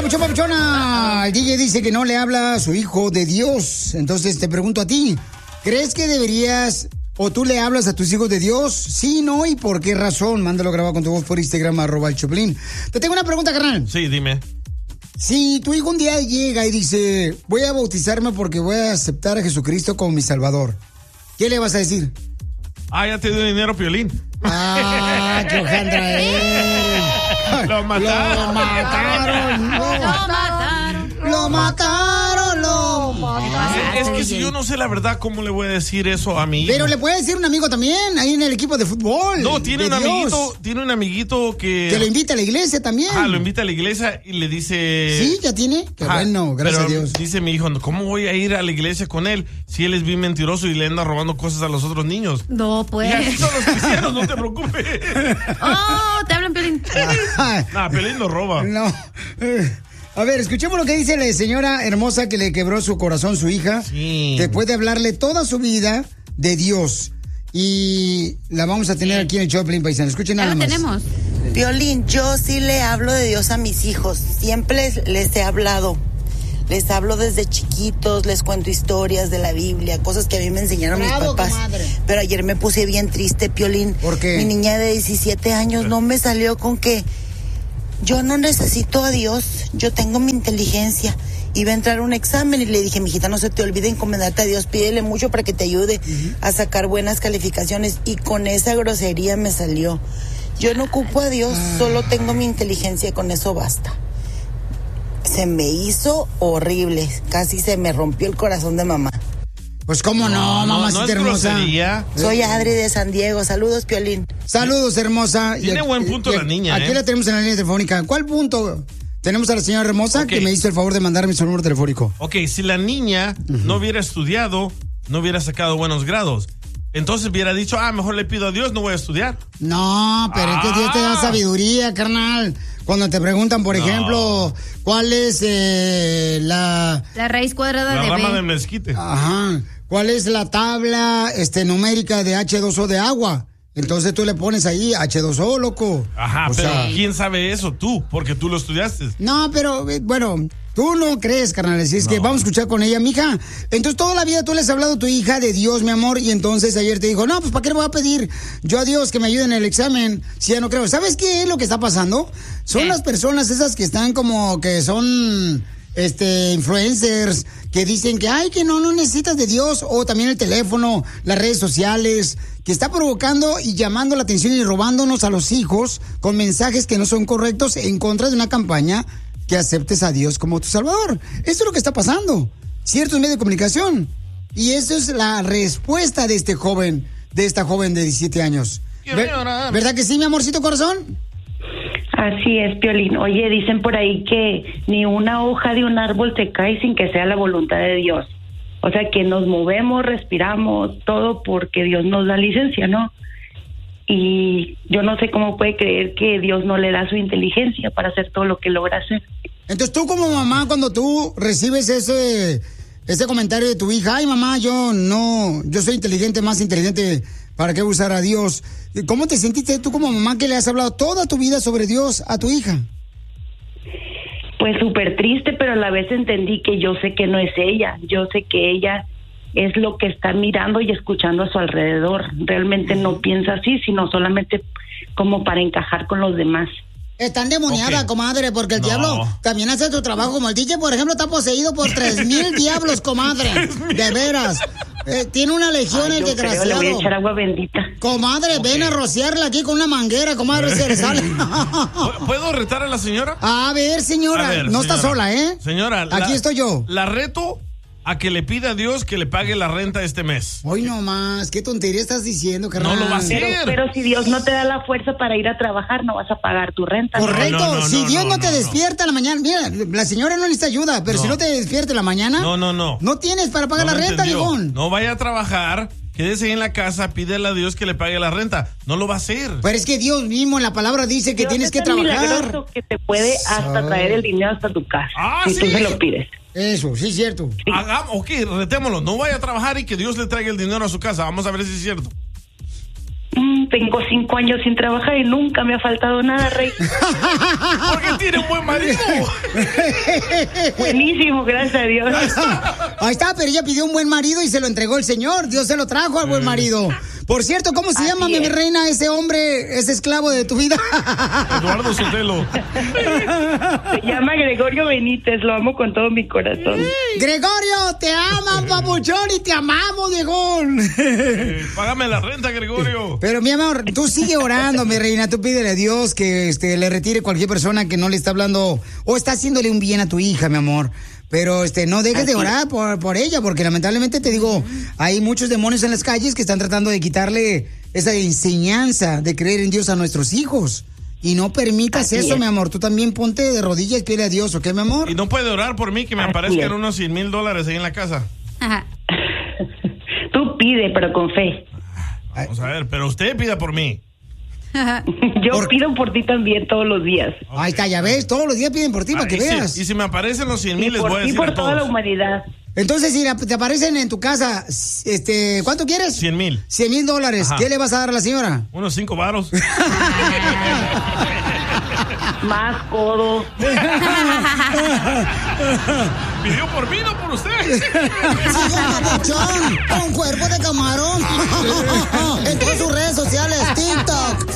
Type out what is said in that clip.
papuchón, papuchona. El DJ dice que no le habla a su hijo de Dios. Entonces te pregunto a ti, ¿crees que deberías o tú le hablas a tus hijos de Dios? Sí, no, ¿y por qué razón? Mándalo grabado con tu voz por Instagram, @elchoplin. Te tengo una pregunta, carnal. Sí, dime. Si tu hijo un día llega y dice, voy a bautizarme porque voy a aceptar a Jesucristo como mi Salvador, ¿qué le vas a decir? Ya te dio dinero, Piolín. ¡Qué hojandra él! Lo mataron. Lo mataron. Es que si yo no sé la verdad, ¿cómo le voy a decir eso a mi hijo? Pero le puede decir un amigo también, ahí en el equipo de fútbol. No, tiene un amiguito que... Que lo invita a la iglesia también. Lo invita a la iglesia y le dice... ¿Sí? ¿Ya tiene? Qué bueno, gracias a Dios. Dice mi hijo, ¿cómo voy a ir a la iglesia con él si él es bien mentiroso y le anda robando cosas a los otros niños? No, pues. Y aquí son los cristianos, no te preocupes. Te hablan, Piolín. Piolín no roba. No. A ver, escuchemos lo que dice la señora hermosa que le quebró su corazón su hija. Sí. Después de hablarle toda su vida de Dios. Y la vamos a tener aquí en el Choplin, paisano. Escuchen nada más. Tenemos. Piolín, yo sí le hablo de Dios a mis hijos. Siempre les he hablado. Les hablo desde chiquitos, les cuento historias de la Biblia, cosas que a mí me enseñaron mis papás. Comadre. Pero ayer me puse bien triste, Piolín. ¿Por qué? Mi niña de 17 años no me salió con que yo no necesito a Dios, yo tengo mi inteligencia. Iba a entrar a un examen y le dije, mijita, no se te olvide encomendarte a Dios, pídele mucho para que te ayude a sacar buenas calificaciones. Y con esa grosería me salió. Yo no ocupo a Dios, solo tengo mi inteligencia, con eso basta. Se me hizo horrible, casi se me rompió el corazón de mamá. Pues cómo no, mamacita hermosa. Grosería. Soy Adri de San Diego, saludos, Piolín. Saludos, hermosa. Tiene buen punto la niña, Aquí la tenemos en la línea telefónica. ¿Cuál punto? Tenemos a la señora hermosa que me hizo el favor de mandarme su número telefónico. Ok, si la niña no hubiera estudiado, no hubiera sacado buenos grados. Entonces hubiera dicho, mejor le pido a Dios, no voy a estudiar. No, pero es que Dios te da sabiduría, carnal. Cuando te preguntan, por ejemplo, ¿cuál es la raíz cuadrada la de rama B? del mezquite? Ajá. ¿Cuál es la tabla numérica de H2O de agua? Entonces tú le pones ahí H2O, loco. Ajá, pero ¿quién sabe eso? Tú, porque tú lo estudiaste. No, pero bueno, tú no crees, carnal. Así es que vamos a escuchar con ella, mija. Entonces toda la vida tú le has hablado a tu hija de Dios, mi amor, y entonces ayer te dijo, no, pues ¿para qué le voy a pedir yo a Dios que me ayude en el examen si ya no creo? ¿Sabes qué es lo que está pasando? Son las personas esas que están como que son influencers que dicen que no necesitas de Dios, o también el teléfono, las redes sociales, que está provocando y llamando la atención y robándonos a los hijos con mensajes que no son correctos en contra de una campaña que aceptes a Dios como tu Salvador. Eso es lo que está pasando. Ciertos medios de comunicación. Y eso es la respuesta de esta joven de 17 años. ¿Verdad que sí, mi amorcito corazón? Así es, Piolín. Oye, dicen por ahí que ni una hoja de un árbol se cae sin que sea la voluntad de Dios. O sea, que nos movemos, respiramos, todo porque Dios nos da licencia, ¿no? Y yo no sé cómo puede creer que Dios no le da su inteligencia para hacer todo lo que logra hacer. Entonces tú como mamá, cuando tú recibes ese comentario de tu hija, mamá, yo soy inteligente, más inteligente, ¿para qué usar a Dios? ¿Cómo te sentiste tú como mamá que le has hablado toda tu vida sobre Dios a tu hija? Pues súper triste, pero a la vez entendí que yo sé que no es ella. Yo sé que ella es lo que está mirando y escuchando a su alrededor. Realmente no piensa así, sino solamente como para encajar con los demás. Está endemoniada, comadre, porque el diablo también hace tu trabajo. Como el DJ, por ejemplo, está poseído por 3,000 diablos, comadre. De veras. Tiene una legión el desgraciado. Le voy a echar agua bendita. Comadre, ven a rociarla aquí con una manguera, comadre, se le sale. ¿Puedo retar a la señora? A ver, señora, no está sola, ¿eh? Señora, aquí estoy yo. La reto a que le pida a Dios que le pague la renta este mes. Hoy no más, ¿qué tontería estás diciendo, carnal? No lo va a hacer. Pero si Dios no te da la fuerza para ir a trabajar, no vas a pagar tu renta. Correcto, si Dios no te despierta en la mañana, mira, la señora no necesita ayuda, pero si no te despierta en la mañana, no tienes para pagar la renta, viejón. No vaya a trabajar. Quédese ahí en la casa, pídele a Dios que le pague la renta. No lo va a hacer. Pero es que Dios mismo en la palabra dice que tienes que trabajar. Que te puede hasta traer el dinero hasta tu casa. Si tú se lo pides. Eso, sí es cierto. Retémoslo. No vaya a trabajar y que Dios le traiga el dinero a su casa. Vamos a ver si es cierto. Tengo 5 años sin trabajar y nunca me ha faltado nada, Rey. Porque tiene un buen marido. Buenísimo, gracias a Dios. Ahí está, pero ella pidió un buen marido y se lo entregó el Señor. Dios se lo trajo al buen marido. Por cierto, ¿cómo se llama, mi reina, ese hombre, ese esclavo de tu vida? Eduardo Sotelo. Se llama Gregorio Benítez, lo amo con todo mi corazón. Gregorio, te aman, papuchón, y te amamos, viejón. Págame la renta, Gregorio. Pero, mi amor, tú sigue orando, mi reina. Tú pídele a Dios que le retire cualquier persona que no le está hablando o está haciéndole un bien a tu hija, mi amor. Pero no dejes de orar por ella, porque lamentablemente te digo, hay muchos demonios en las calles que están tratando de quitarle esa enseñanza de creer en Dios a nuestros hijos. Y no permitas eso, mi amor. Tú también ponte de rodillas y pídele a Dios, ¿ok, mi amor? Y no puede orar por mí, que me aparezcan unos $100,000 ahí en la casa. Ajá. Tú pide, pero con fe. Vamos a ver, pero usted pida por mí. Yo pido por ti también todos los días. Okay. Ahí está, ya ves, todos los días piden por ti para que veas. Y si me aparecen los 100,000, les por voy a ti, decir por a toda la todos. humanidad. Entonces, si te aparecen en tu casa, ¿cuánto quieres? 100,000. $100,000. Ajá. ¿Qué le vas a dar a la señora? Unos 5 varos. Más codo. Pidió por mí, no por usted. Papuchón, con cuerpo de camarón. En todas sus redes sociales, TikTok,